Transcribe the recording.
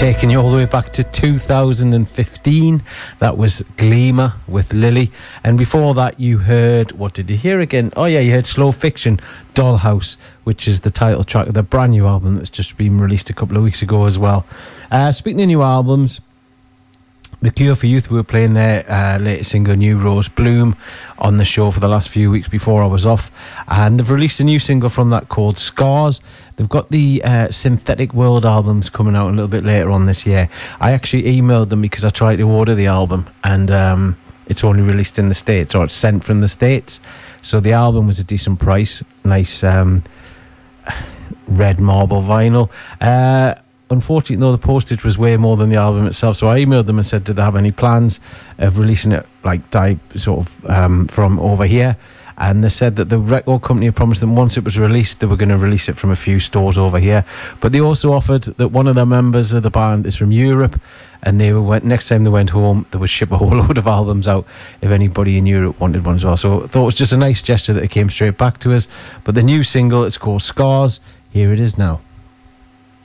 taking you all the way back to 2015. That was Gleamer with Lily. And before that, you heard, what did you hear again? Oh, yeah, you heard Slow Fiction, Dollhouse, which is the title track of their brand new album that's just been released a couple of weeks ago as well. Speaking of new albums, The Cure for Youth, we were playing their latest single, New Rose Bloom, on the show for the last few weeks before I was off. And they've released a new single from that called Scars. They've got the Synthetic World albums coming out a little bit later on this year. I actually emailed them because I tried to order the album, and it's only released in the States, or it's sent from the States. So the album was a decent price. Nice red marble vinyl. Unfortunately, though, the postage was way more than the album itself, so I emailed them and said, did they have any plans of releasing it from over here? And they said that the record company had promised them once it was released, they were going to release it from a few stores over here. But they also offered that one of the members of the band is from Europe, and next time they went home, they would ship a whole load of albums out if anybody in Europe wanted one as well. So I thought it was just a nice gesture that it came straight back to us. But the new single, it's called Scars. Here it is now.